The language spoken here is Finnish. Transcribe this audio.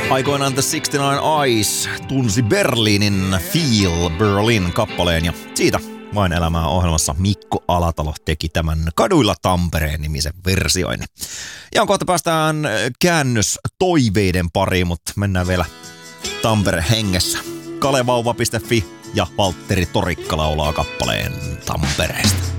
Aikoinaan The 69 Eyes tunsi Berliinin Feel Berlin kappaleen ja siitä Vain elämää ohjelmassa Mikko Alatalo teki tämän Kaduilla Tampereen nimisen versioin. Ja kohta päästään käännös toiveiden pariin, mutta mennään vielä Tampere hengessä. Kalevauva.fi ja Valtteri Torikka laulaa kappaleen Tampereesta.